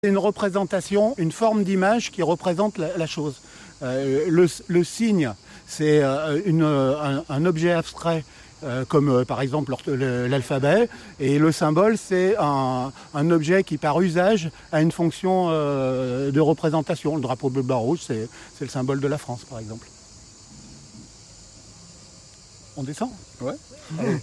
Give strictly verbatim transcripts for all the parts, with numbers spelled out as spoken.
C'est une représentation, une forme d'image qui représente la, la chose. Euh, le, le signe, c'est euh, une, un, un objet abstrait, euh, comme euh, par exemple l'alphabet, et le symbole, c'est un, un objet qui, par usage, a une fonction euh, de représentation. Le drapeau bleu, blanc, rouge, c'est le symbole de la France, par exemple. On descend ? Ouais. Allez.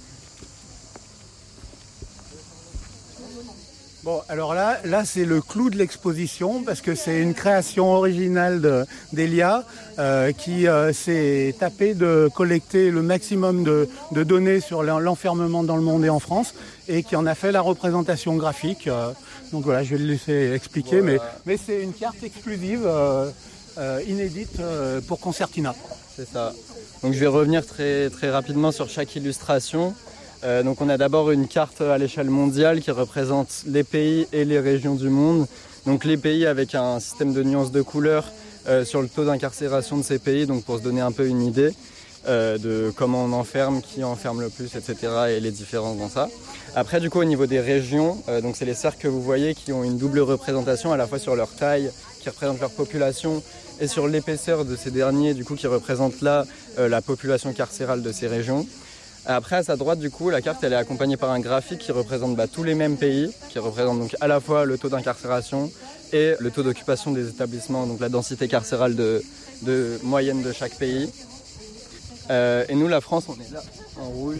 Bon, alors là, là c'est le clou de l'exposition parce que c'est une création originale d'Elia euh, qui euh, s'est tapé de collecter le maximum de, de données sur l'enfermement dans le monde et en France et qui en a fait la représentation graphique. Euh, donc voilà, je vais le laisser expliquer, voilà. mais, mais c'est une carte exclusive, euh, euh, inédite euh, pour Concertina. C'est ça. Donc je vais revenir très, très rapidement sur chaque illustration. Euh, donc on a d'abord une carte à l'échelle mondiale qui représente les pays et les régions du monde. Donc les pays avec un système de nuances de couleurs euh, sur le taux d'incarcération de ces pays, donc pour se donner un peu une idée euh, de comment on enferme, qui enferme le plus, et cetera et les différences dans ça. Après du coup au niveau des régions, euh, donc c'est les cercles que vous voyez qui ont une double représentation à la fois sur leur taille, qui représente leur population, et sur l'épaisseur de ces derniers, du coup qui représente là euh, la population carcérale de ces régions. Après, à sa droite, du coup, la carte elle est accompagnée par un graphique qui représente bah, tous les mêmes pays, qui représente donc à la fois le taux d'incarcération et le taux d'occupation des établissements, donc la densité carcérale de, de moyenne de chaque pays. Euh, et nous, la France, on est là, en rouge.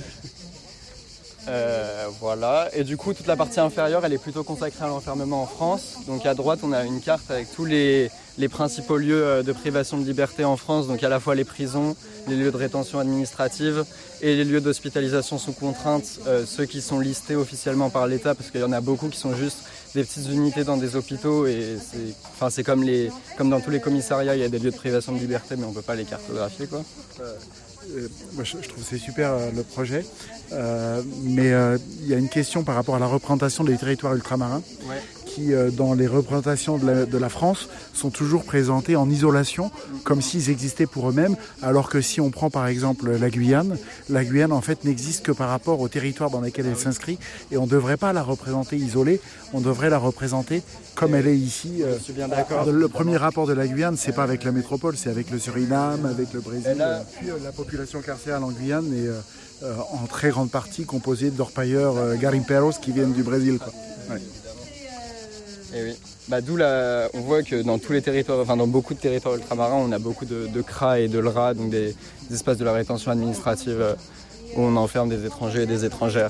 Euh, voilà. Et du coup, toute la partie inférieure, elle est plutôt consacrée à l'enfermement en France. Donc à droite, on a une carte avec tous les, les principaux lieux de privation de liberté en France, donc à la fois les prisons, les lieux de rétention administrative et les lieux d'hospitalisation sous contrainte, euh, ceux qui sont listés officiellement par l'État, parce qu'il y en a beaucoup qui sont juste des petites unités dans des hôpitaux et c'est enfin, c'est comme, les, comme dans tous les commissariats, il y a des lieux de privation de liberté, mais on ne peut pas les cartographier, quoi. Euh, euh, moi, je, je trouve que c'est super euh, le projet, euh, mais il euh, y a une question par rapport à la représentation des territoires ultramarins. Ouais. Qui, euh, dans les représentations de la, de la France, sont toujours présentés en isolation, comme s'ils existaient pour eux-mêmes, alors que si on prend par exemple la Guyane, la Guyane en fait n'existe que par rapport au territoire dans lequel elle s'inscrit, et on ne devrait pas la représenter isolée, on devrait la représenter comme elle est ici. Je suis bien d'accord. Le premier rapport de la Guyane, c'est pas avec la métropole, c'est avec le Suriname, avec le Brésil. Là, puis euh, la population carcérale en Guyane est euh, euh, en très grande partie composée d'orpailleurs euh, garimperos qui viennent du Brésil, quoi. Ouais. Et oui, bah, d'où la... on voit que dans tous les territoires, enfin dans beaucoup de territoires ultramarins, on a beaucoup de, de C R A et de L R A, donc des, des espaces de la rétention administrative euh, où on enferme des étrangers et des étrangères.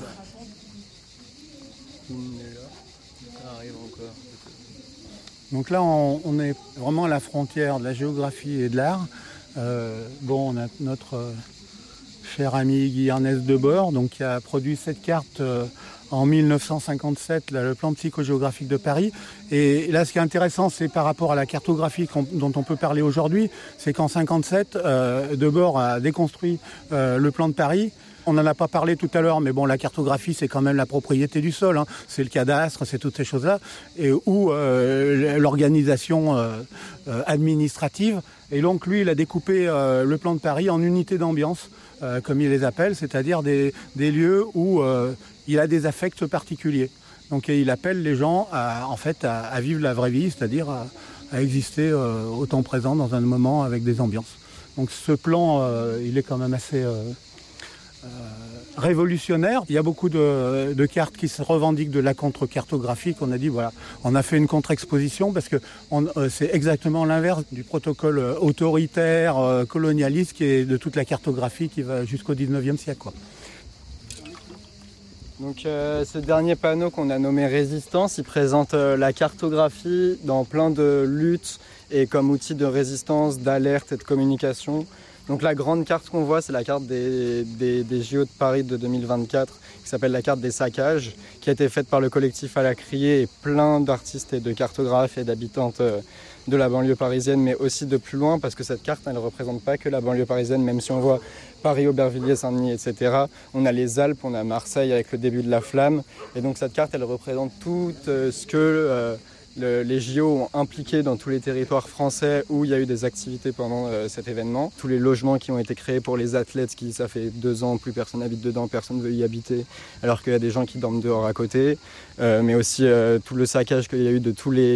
Donc là, on, on est vraiment à la frontière de la géographie et de l'art. Euh, bon, on a notre euh, cher ami Guy Ernest Debord, donc, qui a produit cette carte euh, en mille neuf cent cinquante-sept, là, le plan psychogéographique de Paris. Et là, ce qui est intéressant, c'est par rapport à la cartographie dont on peut parler aujourd'hui, c'est qu'en cinquante-sept, euh, Debord a déconstruit euh, le plan de Paris. On n'en a pas parlé tout à l'heure, mais bon, la cartographie, c'est quand même la propriété du sol, hein. C'est le cadastre, c'est toutes ces choses-là, et où euh, l'organisation euh, euh, administrative. Et donc, lui, il a découpé euh, le plan de Paris en unités d'ambiance, euh, comme il les appelle, c'est-à-dire des, des lieux où euh, il a des affects particuliers. Donc, il appelle les gens à, en fait, à, à vivre la vraie vie, c'est-à-dire à, à exister euh, au temps présent dans un moment avec des ambiances. Donc, ce plan, euh, il est quand même assez... Euh, Euh, révolutionnaire. Il y a beaucoup de, de cartes qui se revendiquent de la contre-cartographie, qu'on a dit, voilà, on a fait une contre-exposition parce que on, euh, c'est exactement l'inverse du protocole autoritaire, euh, colonialiste, qui est de toute la cartographie qui va jusqu'au dix-neuvième siècle, quoi. Donc euh, ce dernier panneau qu'on a nommé Résistance, il présente euh, la cartographie dans plein de luttes et comme outil de résistance, d'alerte et de communication. Donc la grande carte qu'on voit, c'est la carte des, des, des J O de Paris de deux mille vingt-quatre, qui s'appelle la carte des saccages, qui a été faite par le collectif À la Criée et plein d'artistes et de cartographes et d'habitantes de la banlieue parisienne, mais aussi de plus loin, parce que cette carte, elle ne représente pas que la banlieue parisienne, même si on voit Paris, Aubervilliers, Saint-Denis, et cetera. On a les Alpes, on a Marseille avec le début de la flamme, et donc cette carte, elle représente tout ce que... Euh, Le, les J O ont impliqué dans tous les territoires français où il y a eu des activités pendant euh, cet événement. Tous les logements qui ont été créés pour les athlètes, qui ça fait deux ans, plus personne n'habite dedans, personne ne veut y habiter, alors qu'il y a des gens qui dorment dehors à côté. Euh, mais aussi euh, tout le saccage qu'il y a eu de tous les